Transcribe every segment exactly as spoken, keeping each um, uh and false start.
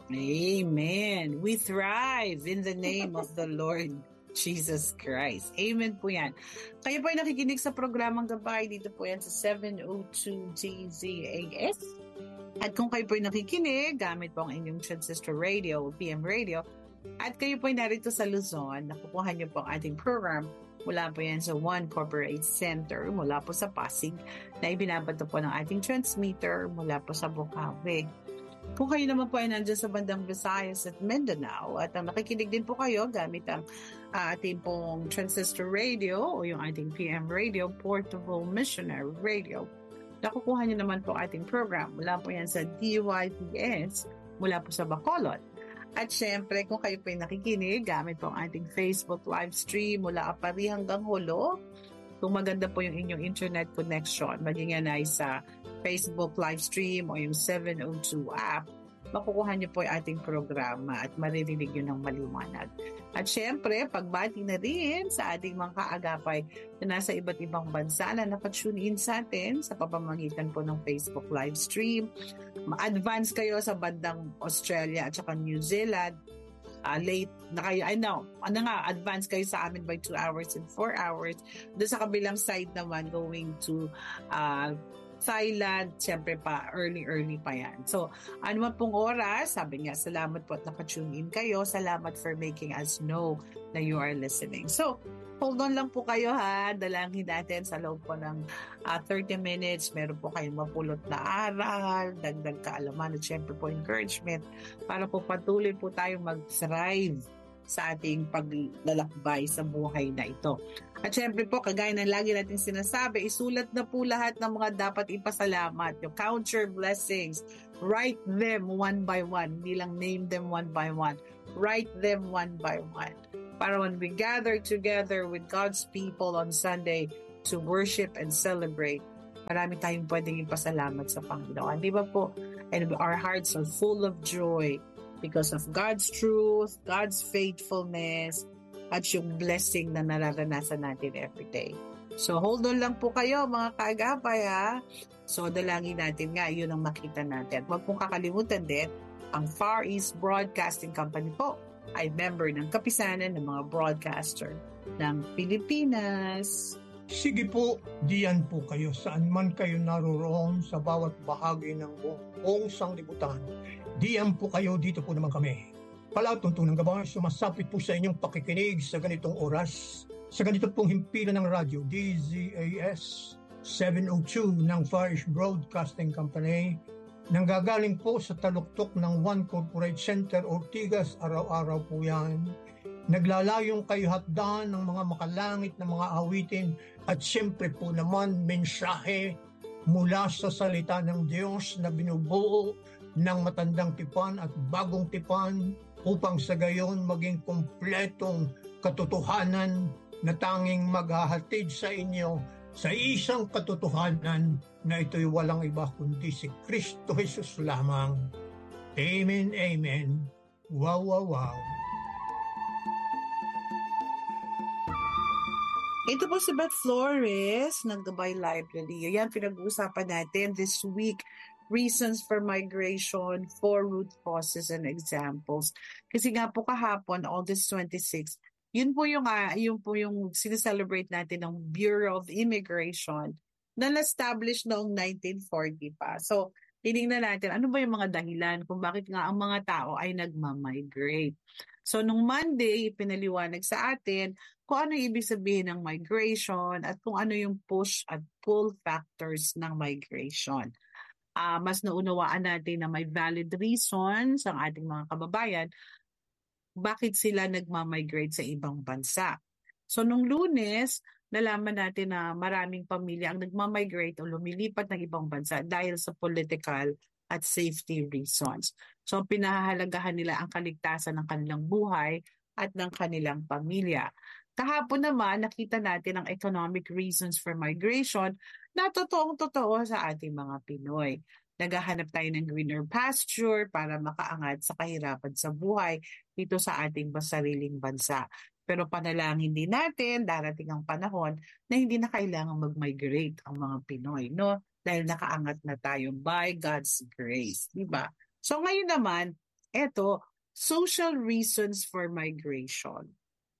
Amen. We thrive in the name of the Lord Jesus Christ. Amen po yan. Kayo po ay nakikinig sa programang Gabay. Dito po yan sa seven oh two D Z A S. At kung kayo po ay nakikinig, gamit po ang inyong transistor radio, P M radio, at kayo po ay narito sa Luzon, nakukuha niyo po ang ating program mula po yan sa One Corporate Center, mula po sa Pasig, na ibinabato po ng ating transmitter mula po sa Bukawi. Kung kayo naman po ay nandiyan sa bandang Visayas at Mindanao at ang nakikinig din po kayo gamit ang uh, ating pong transistor radio o yung ating P M radio, Portable Missionary Radio, nakukuha niyo naman po ating program mula po yan sa D Y P S mula po sa Bacolod. At syempre, kung kayo po ay nakikinig gamit po ang ating Facebook live stream mula Apari hanggang Hulo, kung maganda po yung inyong internet connection, maging yan ay sa Facebook live stream o yung seven oh two app, makukuha niyo po yung ating programa at maririnig yun ng maliwanag. At syempre, pagbati na rin sa ating mga kaagapay na nasa iba't ibang bansa na nakatune in sa atin sa pamamagitan po ng Facebook live stream. Ma-advance kayo sa bandang Australia at saka New Zealand. Uh, late na kayo, I know, ano nga, advance kayo sa amin by two hours and four hours. Doon sa kabilang side naman, going to uh, Thailand, siyempre pa, early-early pa yan. So, ano man pong oras, sabi nga, salamat po at nakatune in kayo. Salamat for making us know na you are listening. So, hold on lang po kayo ha. Dalangin natin sa loob po ng uh, thirty minutes. Meron po kayong mapulot na aral, dagdag kaalaman at siyempre po encouragement para po patuloy po tayong mag-thrive sa ating paglalakbay sa buhay na ito. At syempre po, kagaya ng lagi natin sinasabi, isulat na po lahat ng mga dapat ipasalamat. You count your blessings. Write them one by one. Hindi lang name them one by one. Write them one by one. Para when we gather together with God's people on Sunday to worship and celebrate, marami tayong pwedeng ipasalamat sa Panginoon. Di ba po? And our hearts are full of joy because of God's truth, God's faithfulness, at yung blessing na nararanasan natin every day. So hold on lang po kayo mga kaagapay ha. So dalangin natin nga, yun ang makita natin. Huwag pong kakalimutan din, ang Far East Broadcasting Company po ay member ng kapisanan ng mga broadcaster ng Pilipinas. Sige po, diyan po kayo saan man kayo naroroon sa bawat bahagi ng buong sanglibutan. Diyan po kayo, dito po naman kami. Palatuntunang gabay, sumasapit po sa inyong pakikinig sa ganitong oras, sa ganito pong himpilan ng radyo, D Z A S seven oh two ng Far East Broadcasting Company, nanggagaling po sa taluktok ng One Corporate Center, Ortigas, araw-araw po yan. Naglalayong kayo hatdan ng mga makalangit na mga awitin at siyempre po naman mensahe mula sa salita ng Diyos na binubuo ng matandang tipan at bagong tipan upang sa gayon maging kumpletong katotohanan na tanging maghahatid sa inyo sa isang katotohanan na ito'y walang iba kundi si Kristo Jesus lamang. Amen, amen. Wow, wow, wow. Ito po si Beth Flores ng Gabay Library. Yan, pinag-uusapan natin this week, reasons for migration, four root causes and examples. Kasi nga po kahapon, August twenty-sixth, yun po yung, uh, yun po yung sineselebrate natin ng Bureau of Immigration na na-establish noong nineteen forty pa. So, tinignan natin, ano ba yung mga dahilan kung bakit nga ang mga tao ay nagmamigrate. So, nung Monday, pinaliwanag sa atin kung ano ibig sabihin ng migration at kung ano yung push at pull factors ng migration. Uh, mas naunawaan natin na may valid reasons ang ating mga kababayan bakit sila nagmamigrate sa ibang bansa. So, nung Lunes, nalaman natin na maraming pamilya ang nagmamigrate o lumilipat ng ibang bansa dahil sa political at safety reasons. So, pinahahalagahan nila ang kaligtasan ng kanilang buhay at ng kanilang pamilya. Kahapon naman, nakita natin ang economic reasons for migration na totoong-totoo sa ating mga Pinoy. Naghahanap tayo ng greener pasture para makaangat sa kahirapan sa buhay dito sa ating sariling bansa. Pero panalangin din natin, darating ang panahon na hindi na kailangan mag-migrate ang mga Pinoy, no? Dahil nakaangat na tayo by God's grace, di ba? So ngayon naman, Eto, social reasons for migration.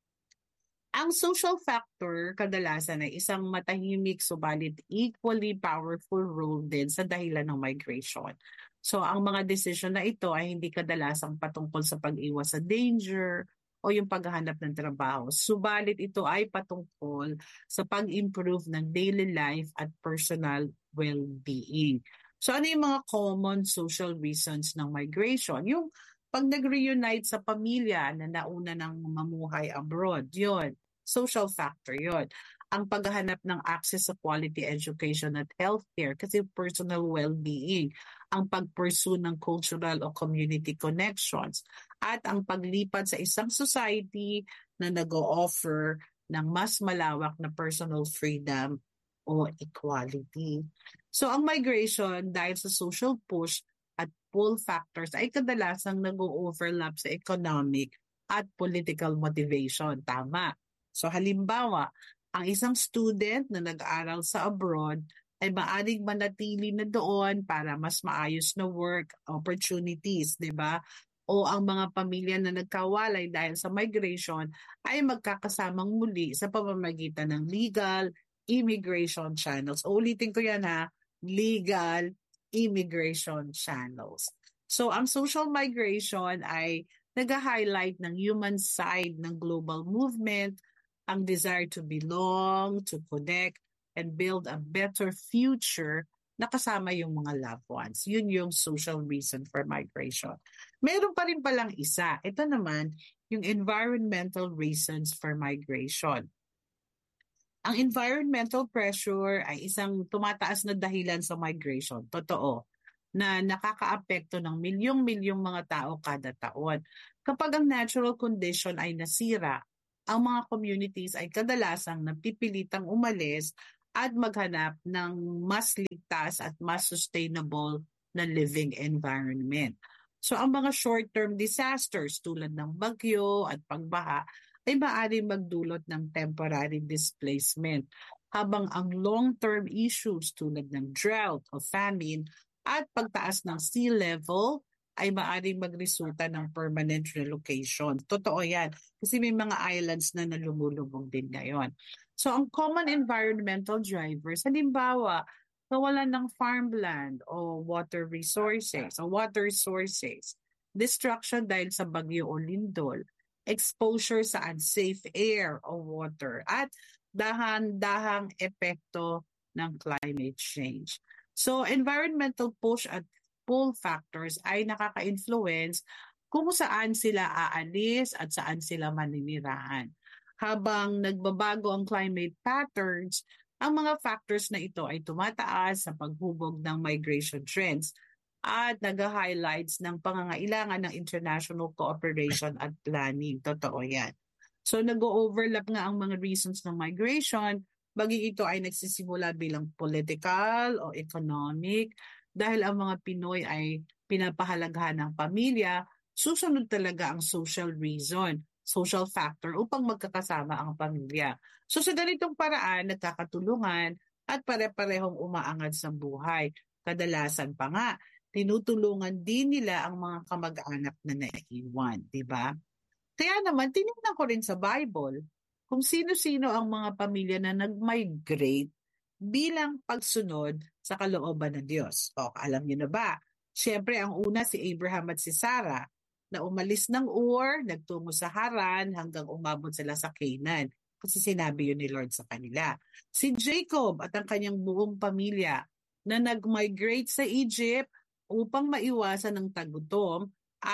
Ang social factor kadalasan ay isang matahimik subalit equally powerful role din sa dahilan ng migration. So ang mga desisyon na ito ay hindi kadalasang patungkol sa pag-iwas sa danger o yung paghahanap ng trabaho. Subalit ito ay patungkol sa pag-improve ng daily life at personal well-being. So ano yung mga common social reasons ng migration? Yung pag nag-reunite sa pamilya na nauna ng mamuhay abroad, yun. Social factor yon. Ang paghahanap ng access sa quality education at healthcare kasi personal well-being, ang pag-pursue ng cultural o community connections, at ang paglipat sa isang society na nag-o-offer ng mas malawak na personal freedom o equality. So ang migration dahil sa social push at pull factors ay kadalasang nag-o-overlap sa economic at political motivation. Tama. So halimbawa, ang isang student na nag-aaral sa abroad ay maaaring manatili na doon para mas maayos na work opportunities, di ba? O ang mga pamilya na nagkawalay dahil sa migration ay magkakasamang muli sa pamamagitan ng legal immigration channels. O ulitin ko yan ha, legal immigration channels. So ang social migration ay nag-highlight ng human side ng global movement, ang desire to belong, to connect, and build a better future na kasama yung mga loved ones. Yun yung social reason for migration. Meron pa rin palang isa. Ito naman, yung environmental reasons for migration. Ang environmental pressure ay isang tumataas na dahilan sa migration. Totoo. Na nakakaapekto ng milyong-milyong mga tao kada taon. Kapag ang natural condition ay nasira, ang mga communities ay kadalasang napipilitang umalis at maghanap ng mas ligtas at mas sustainable na living environment. So ang mga short-term disasters tulad ng bagyo at pagbaha ay maaaring magdulot ng temporary displacement, habang ang long-term issues tulad ng drought o famine at pagtaas ng sea level ay maaaring magresulta ng permanent relocation. Totoo yan. Kasi may mga islands na nalumulubog din ngayon. So ang common environmental drivers, halimbawa, kawalan ng farmland o water resources o water sources, destruction dahil sa bagyo o lindol, exposure sa unsafe air o water, at dahan-dahang epekto ng climate change. So environmental push at pull factors ay nakaka-influence kung saan sila aalis at saan sila maninirahan. Habang nagbabago ang climate patterns, ang mga factors na ito ay tumataas sa paghubog ng migration trends at nag-highlights ng pangangailangan ng international cooperation at planning. Totoo yan. So nag-overlap nga ang mga reasons ng migration, baging ito ay nagsisimula bilang political o economic. Dahil ang mga Pinoy ay pinapahalagahan ng pamilya, susunod talaga ang social reason, social factor upang magkakasama ang pamilya. So sa ganitong paraan, nagkakatulungan at pare-parehong umaangat sa buhay. Kadalasan pa nga, tinutulungan din nila ang mga kamag-anak na naiwan, di ba? Kaya naman, tinignan ko rin sa Bible kung sino-sino ang mga pamilya na nag-migrate bilang pagsunod sa kalooban ng Diyos. O, alam niyo na ba? Siyempre, ang una si Abraham at si Sarah na umalis ng Ur, nagtungo sa Haran hanggang umabot sila sa Canaan. Kasi sinabi yun ni Lord sa kanila. Si Jacob at ang kanyang buong pamilya na nag-migrate sa Egypt upang maiwasan ng tagutom,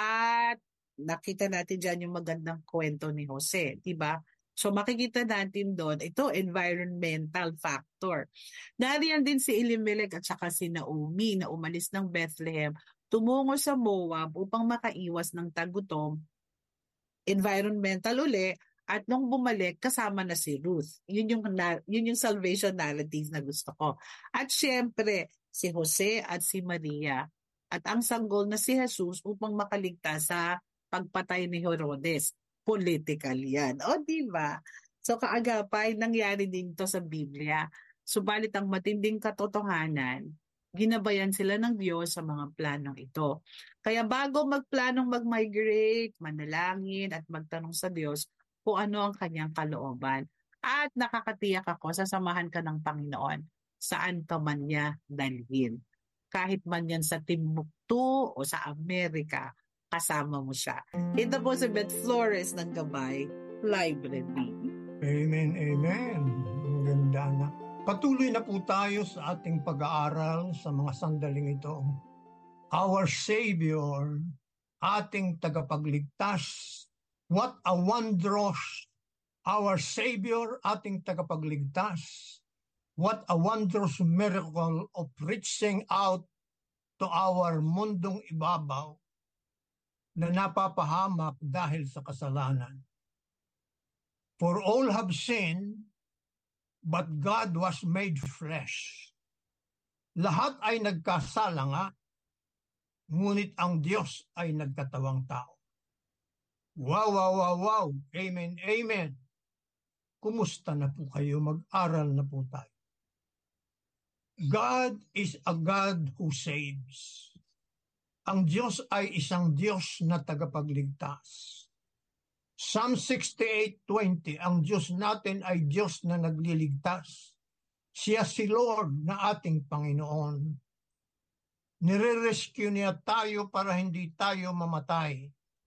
at nakita natin dyan yung magandang kwento ni Jose, diba? So makikita natin doon, ito environmental factor. Nariyan din si Elimelech at saka si Naomi na umalis ng Bethlehem, tumungo sa Moab upang makaiwas ng tagutom. Environmental uli, at nung bumalik, kasama na si Ruth. Yun yung, yun yung salvation narrative na gusto ko. At syempre, si Jose at si Maria at ang sanggol na si Jesus upang makaligtas sa pagpatay ni Herodes. Political yan. O, di ba? So, kaagapay, nangyari din to sa Biblia. Subalit ang matinding katotohanan ginabayan sila ng Diyos sa mga planong ito. Kaya bago magplanong mag-migrate, manalangin at magtanong sa Diyos kung ano ang kanyang kalooban. At nakakatiyak ako, sasamahan ka ng Panginoon saan ka man niya dalhin. Kahit man yan sa Timbuktu o sa Amerika, kasama mo siya. Ito po si Beth Flores ng Gabay Library. Amen, amen. Ang ganda na. Patuloy na po tayo sa ating pag-aaral sa mga sandaling ito. Our Savior, ating tagapagligtas. What a wondrous, our Savior, ating tagapagligtas. What a wondrous miracle of reaching out to our mundong ibabaw na napapahamak dahil sa kasalanan. For all have sinned, but God was made flesh. Lahat ay nagkasala nga, ngunit ang Diyos ay nagkatawang tao. Wow, wow, wow, wow. Amen, amen. Kumusta na po kayo? Mag-aral na po tayo. God is a God who saves. Ang Diyos ay isang Diyos na tagapagligtas. Psalm sixty-eight twenty, ang Diyos natin ay Diyos na nagliligtas. Siya si Lord na ating Panginoon. Nire-rescue niya tayo para hindi tayo mamatay.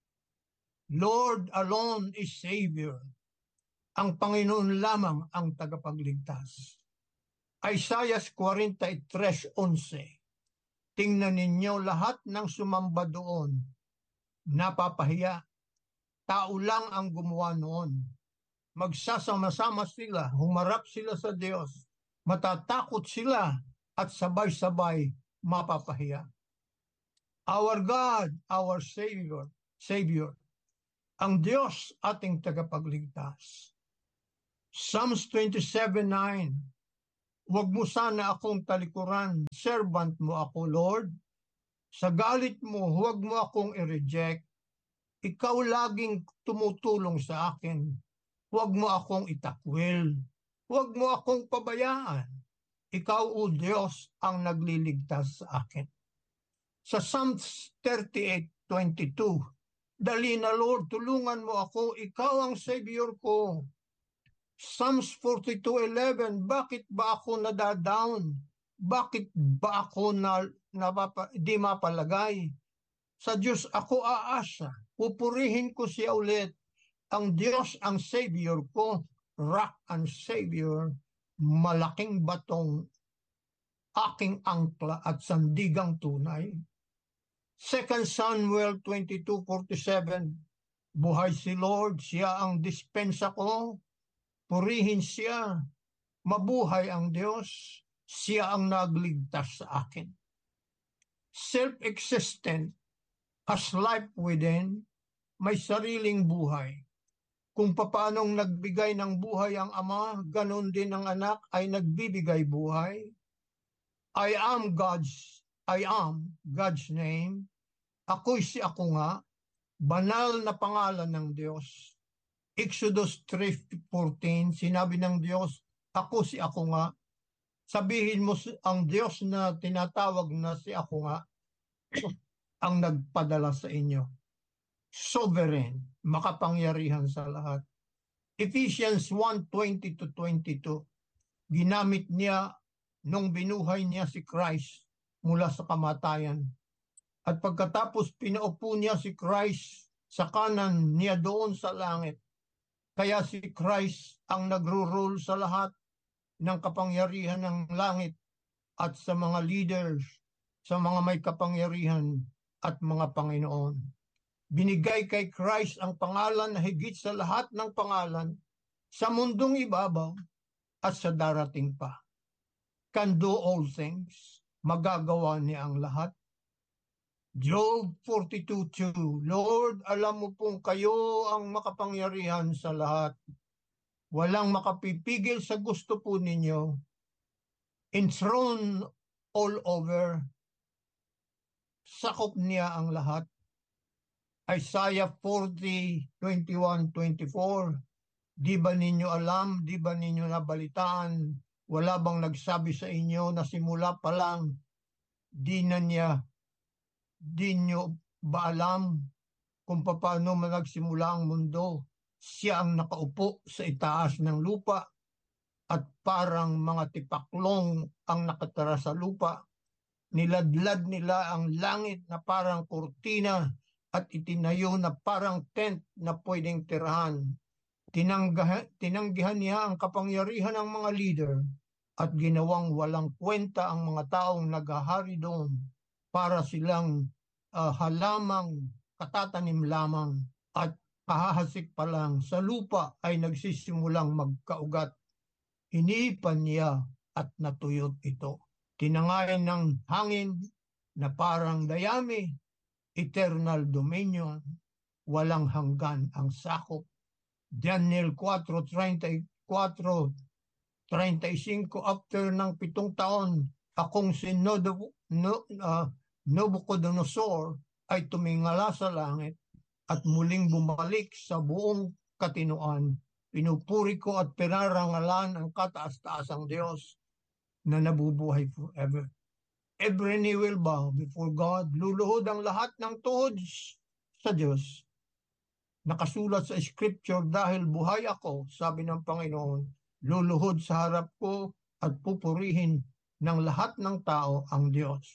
Lord alone is Savior. Ang Panginoon lamang ang tagapagligtas. Isaiah forty-three eleven. Tingnan ninyo lahat ng sumamba doon. Napapahiya. Tao lang ang gumawa noon. Magsasama-sama sila, humarap sila sa Diyos. Matatakot sila at sabay-sabay mapapahiya. Our God, our Savior, Savior. Ang Diyos ating tagapagligtas. Psalms twenty-seven nine. Huwag mo sana akong talikuran, servant mo ako, Lord. Sa galit mo, huwag mo akong i-reject. Ikaw laging tumutulong sa akin. Huwag mo akong itakwil. Huwag mo akong pabayaan. Ikaw, O Diyos, ang nagliligtas sa akin. Sa Psalms thirty-eight twenty-two, dali na Lord, tulungan mo ako. Ikaw ang Savior ko. Psalms forty-two eleven, bakit ba ako nadadown? Bakit ba ako na, napapa, di mapalagay? Sa Diyos ako aasa. Pupurihin ko siya ulit. Ang Diyos ang Savior ko. Rock and Savior. Malaking batong aking angkla at sandigang tunay. Second Samuel twenty-two forty-seven, buhay si Lord, siya ang dispensa ko. Purihin siya, mabuhay ang Diyos, siya ang nagligtas sa akin. Self-existent, has life within, may sariling buhay. Kung paanong nagbigay ng buhay ang Ama, ganun din ang anak ay nagbibigay buhay. I am God's, I am God's name. Ako'y si ako nga, banal na pangalan ng Diyos. Exodus three fourteen, sinabi ng Diyos, ako si ako nga. Sabihin mo ang Diyos na tinatawag na si ako nga, ang nagpadala sa inyo. Sovereign, makapangyarihan sa lahat. Ephesians one twenty to twenty-two, ginamit niya nung binuhay niya si Christ mula sa kamatayan. At pagkatapos pinaupo niya si Christ sa kanan niya doon sa langit. Kaya si Christ ang nagro-rule sa lahat ng kapangyarihan ng langit at sa mga leaders, sa mga may kapangyarihan at mga Panginoon. Binigay kay Christ ang pangalan na higit sa lahat ng pangalan sa mundong ibabaw at sa darating pa. Can do all things, magagawa niya ang lahat. Job forty-two two, Lord, alam mo pong kayo ang makapangyarihan sa lahat. Walang makapipigil sa gusto po ninyo. Enthroned all over. Sakop niya ang lahat. Isaiah forty twenty-one twenty-four, di ba ninyo alam, di ba ninyo nabalitaan, wala bang nagsabi sa inyo na simula pa lang Di na niya, di nyo ba alam kung paano nagsimula ang mundo? Siya ang nakaupo sa itaas ng lupa at parang mga tipaklong ang nakatara sa lupa. Niladlad nila ang langit na parang kurtina at itinayo na parang tent na pwedeng tirahan. Tinanggahan, tinanggihan niya ang kapangyarihan ng mga leader at ginawang walang kwenta ang mga taong naghahari doon para silang uh, halamang katatanim lamang at kahahasik pa lang sa lupa ay nagsisimulang magkaugat. Iniipan niya at natuyot ito. Tinangayan ng hangin na parang dayami, eternal dominion, walang hanggan ang sakop. Daniel four thirty-four, thirty-five, after ng pitong taon, akong si Nodo, no, uh, Nabucodonosor ay tumingala sa langit at muling bumalik sa buong katinuan. Pinupuri ko at pinarangalan ang kataas-taasang Diyos na nabubuhay forever. Every knee will bow before God. Luluhod ang lahat ng tuhod sa Diyos. Nakasulat sa scripture, dahil buhay ako, sabi ng Panginoon, luluhod sa harap ko at pupurihin ng lahat ng tao ang Diyos.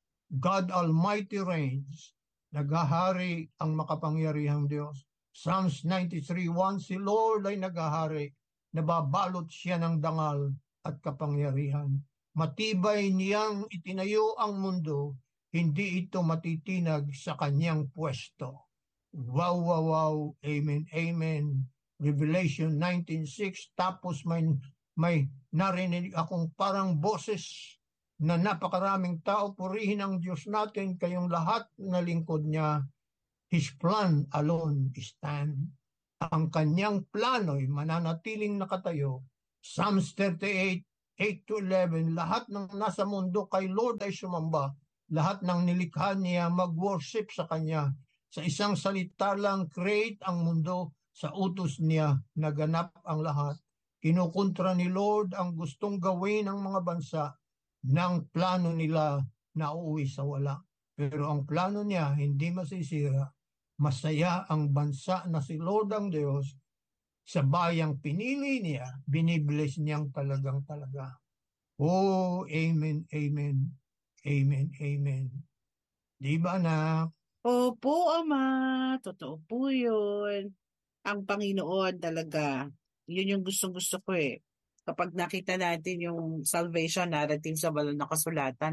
God Almighty reigns. Naghahari ang makapangyarihang Diyos. Psalms ninety-three one, si Lord ay naghahari, nababalot siya ng dangal at kapangyarihan. Matibay niyang itinayo ang mundo, hindi ito matitinag sa kanyang pwesto. Wow, wow, wow, amen, amen. Revelation nineteen six, tapos may, may narinig akong parang boses na napakaraming tao, purihin ang Diyos natin, kayong lahat na lingkod niya. His plan alone stand. Ang kanyang plano'y mananatiling nakatayo. Psalms thirty-eight, eight to eleven, lahat ng nasa mundo kay Lord ay sumamba. Lahat ng nilikha niya mag-worship sa kanya. Sa isang salita lang, create ang mundo, sa utos niya naganap ang lahat. Kinukontra ni Lord ang gustong gawin ng mga bansa ng plano nila na uuwi sa wala. Pero ang plano niya hindi masisira. Masaya ang bansa na si Lord ang Diyos. Sa bayang pinili niya, binibless niyang talagang talaga. Oh, amen, amen, amen, amen. Di ba na? Opo, Ama. Totoo po yun. Ang Panginoon talaga. Yun yung gustong-gusto ko eh. Kapag nakita natin yung salvation narrative sa balon na kasulatan,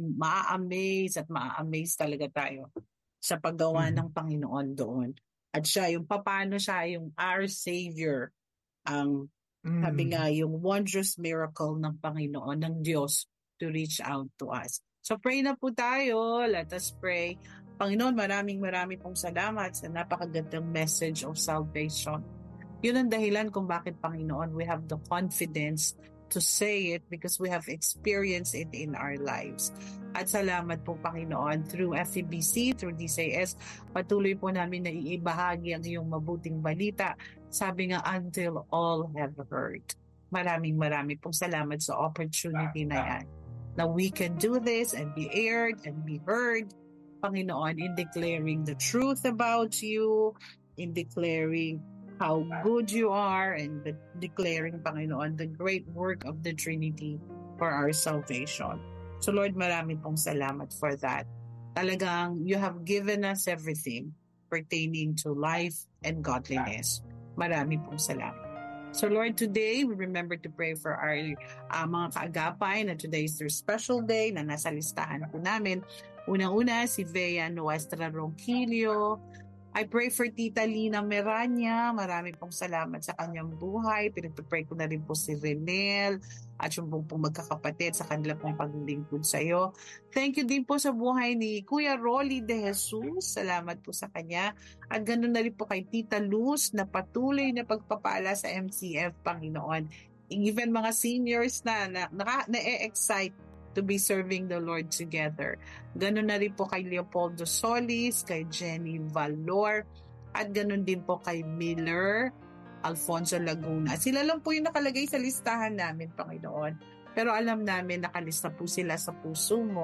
ma-amaze at ma-amaze talaga tayo sa paggawa mm-hmm. ng Panginoon doon. At siya, yung paano siya, yung our Savior, ang mm-hmm. sabi nga, yung wondrous miracle ng Panginoon, ng Diyos to reach out to us. So pray na po tayo. Let us pray. Panginoon, maraming maraming pong salamat sa napakagandang message of salvation. Yun ang dahilan kung bakit, Panginoon, we have the confidence to say it because we have experienced it in our lives. At salamat po, Panginoon, through F E B C, through D C S, patuloy po namin na iibahagi ang iyong mabuting balita. Sabi nga, until all have heard. Maraming maraming pong salamat sa opportunity na yan. Now we can do this and be aired and be heard, Panginoon, in declaring the truth about you, in declaring how good you are, and the, declaring, Panginoon, the great work of the Trinity for our salvation. So Lord, marami pong salamat for that. Talagang you have given us everything pertaining to life and godliness. Marami pong salamat. So Lord, today we remember to pray for our uh, mga kaagapay na today is their special day na nasa listahan po namin. Unang-una, si Vea Nuestra Ronquillo. I pray for Tita Lina Meranya. Marami pong salamat sa kanyang buhay. Pinagpapray ko na rin po si Renel at yung pong, pong magkakapatid sa kanila pong paglilingkod sa iyo. Thank you din po sa buhay ni Kuya Rolly De Jesus. Salamat po sa kanya. At ganoon na rin po kay Tita Luz na patuloy na pagpapala sa M C F, Panginoon. Even mga seniors na na, na, na-excite to be serving the Lord together. Ganon na rin po kay Leopoldo Solis, kay Jenny Valor, at ganon din po kay Miller Alfonso Laguna. Sila lang po yung nakalagay sa listahan namin, Panginoon. Pero alam namin nakalista po sila sa puso mo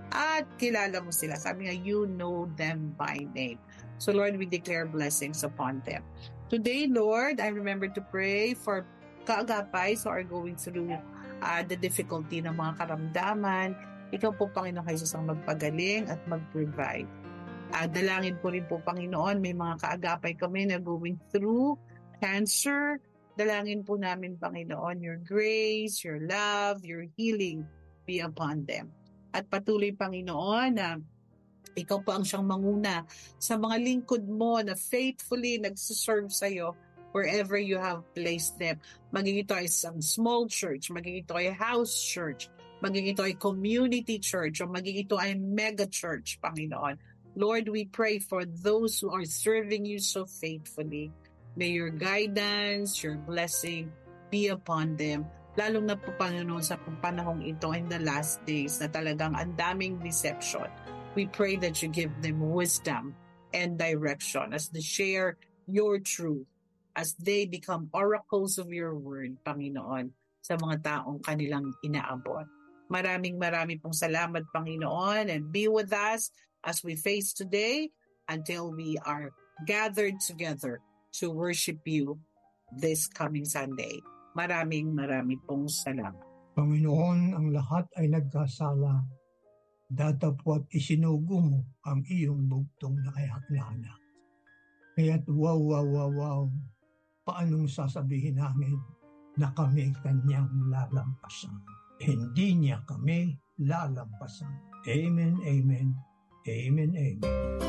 at kilala mo sila. Sabi nga, you know them by name. So Lord, we declare blessings upon them. Today, Lord, I remember to pray for kaagapay who are going through uh, the difficulty ng mga karamdaman. Ikaw po, Panginoon Jesus, ang magpagaling at mag-provide. Uh, dalangin po rin po, Panginoon, may mga kaagapay kami na going through cancer. Dalangin po namin, Panginoon, your grace, your love, your healing be upon them. At patuloy, Panginoon, na ikaw po ang siyang manguna sa mga lingkod mo na faithfully nagsiserve sa iyo wherever you have placed them. Maging ito ay isang small church, maging ito ay house church, maging ito ay community church, o maging ito ay mega church, Panginoon. Lord, we pray for those who are serving you so faithfully. May your guidance, your blessing be upon them. Lalong na po, Panginoon, sa panahong ito in the last days na talagang ang daming deception. We pray that you give them wisdom and direction as they share your truth, as they become oracles of your word, Panginoon, sa mga taong kanilang inaabot. Maraming maraming pong salamat, Panginoon, and be with us as we face today until we are gathered together to worship you this coming Sunday. Maraming maraming pong salamat. Panginoon, ang lahat ay nagkasala. Datapwat isinugo mo ang iyong bugtong na ay haklana. Kaya't wow, wow, wow, wow, paanong sasabihin namin na kami kanyang lalampasan? Hindi niya kami lalampasan. Amen, amen, amen, amen.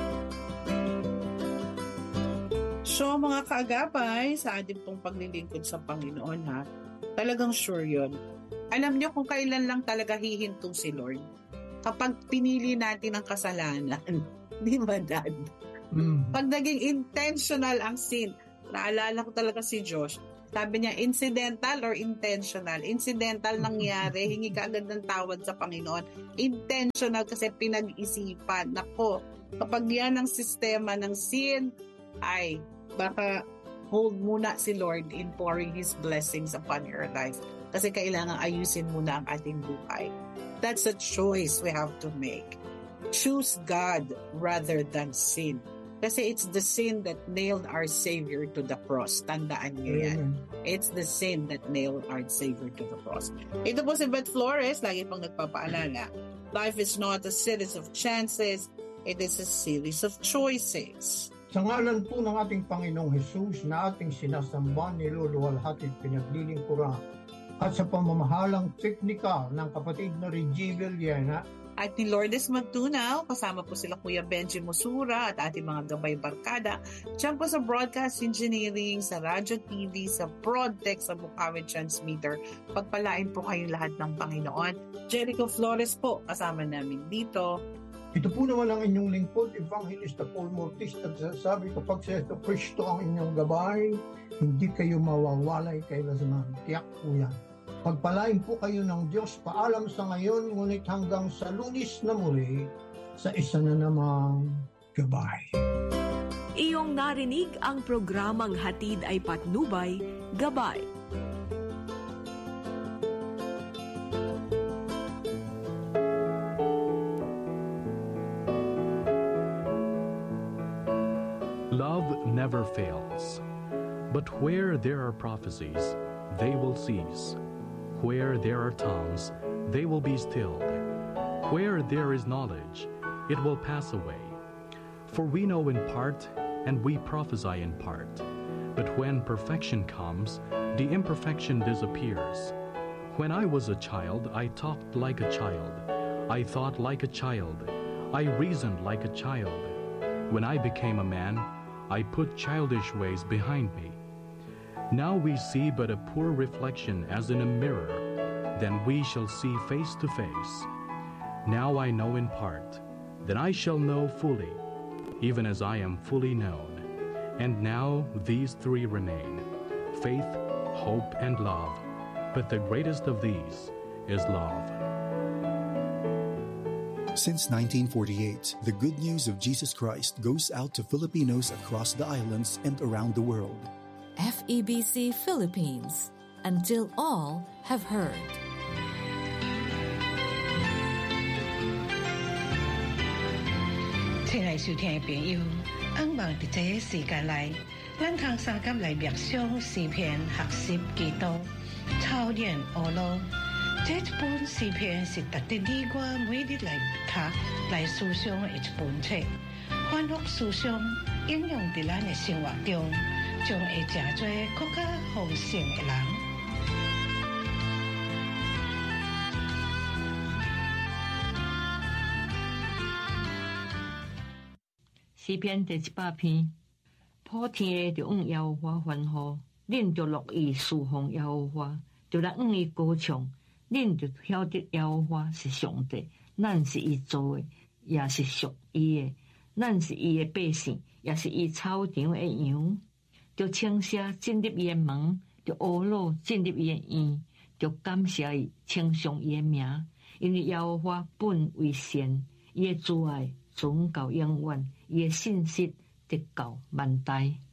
So mga kaagapay, sa ating pong paglilingkod sa Panginoon, ha, talagang sure yun. Alam niyo kung kailan lang talaga hihinto si Lord? Kapag pinili natin ang kasalanan. Di ba, Dad? Mm. Pag naging intentional ang sin, naalala ko talaga si Josh, sabi niya, incidental or intentional? Incidental nangyari, hingi ka agad ng tawad sa Panginoon. Intentional kasi pinag-isipan. Nako, kapag yan ang sistema ng sin, ay baka hold muna si Lord in pouring His blessings upon your life. Kasi kailangan ayusin muna ang ating buhay. That's a choice we have to make. Choose God rather than sin. Kasi it's the sin that nailed our Savior to the cross. Tandaan niyo yan. It's the sin that nailed our Savior to the cross. Ito po si Beth Flores, lagi pang nagpapaalala. Life is not a series of chances. It is a series of choices. Sa ngalan po ng ating Panginoong Jesus na ating sinasamba, niluluwalhati at pinaglilingkuran, at sa pamamahalang teknikal ng kapatid na Reggie Villena at ni Lourdes Magtunaw, kasama po sila Kuya Benji Musura at ating mga gabay barkada dyan po sa broadcast engineering, sa radyo T V, sa Broadtech, sa Bukawi Transmitter. Pagpalain po kayong lahat ng Panginoon. Jericho Flores po kasama namin dito. Ito po naman ang inyong lingkod, Evangelista Paul Mortis, nagsasabi kapag sa ito Kristo ang inyong gabay, hindi kayo mawawalay kailanman. Tiyak po yan. Pagpalain po kayo ng Diyos, paalam sa ngayon, ngunit hanggang sa Lunes na muli, sa isa na namang gabay. Iyong narinig ang programang hatid ay patnubay, Gabay. Love never fails, but where there are prophecies, they will cease. Where there are tongues, they will be stilled. Where there is knowledge, it will pass away. For we know in part, and we prophesy in part. But when perfection comes, the imperfection disappears. When I was a child, I talked like a child. I thought like a child. I reasoned like a child. When I became a man, I put childish ways behind me. Now we see but a poor reflection as in a mirror. Then we shall see face to face. Now I know in part. Then I shall know fully, even as I am fully known. And now these three remain, faith, hope, and love. But the greatest of these is love. Since nineteen forty-eight, the good news of Jesus Christ goes out to Filipinos across the islands and around the world. F E B C Philippines, until all have heard. 亲爱收听的朋友，盼望伫这个时间内，咱通三甲来默想诗篇，学习基督，操练学路。这一本诗篇是值得你我每日来读、来思想的一本册，反复思想，应用伫咱的生活中，将会成做更加丰盛的人。 诗篇第一百篇，普天的就往耶和华欢呼，恁就乐意侍奉耶和华，就来往伊歌唱。恁就晓得耶和华是上帝，咱是伊做的，也是属伊的。咱是伊的百姓，也是伊草场的羊。就称谢进入伊的门，就阿罗进入伊的院，就感谢伊，称颂伊的名，因为耶和华本为善，伊的慈爱存到永远，伊的信实直到万代。